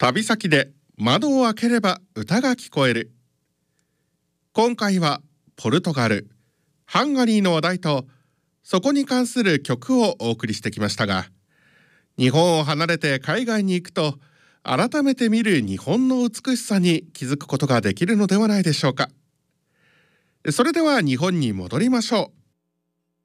旅先で窓を開ければ歌が聞こえる。今回はポルトガル、ハンガリーの話題とそこに関する曲をお送りしてきましたが、日本を離れて海外に行くと改めて見る日本の美しさに気づくことができるのではないでしょうか。それでは日本に戻りましょう。